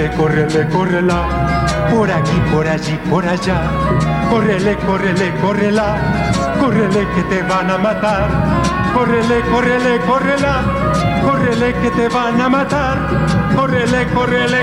Córrele, córrele, córrela, por aquí, por allí, por allá. Córrele, córrele, córrela, córrele que te van a matar. Córrele, córrele, córrela, córrele que te van a matar. Córrele, córrele,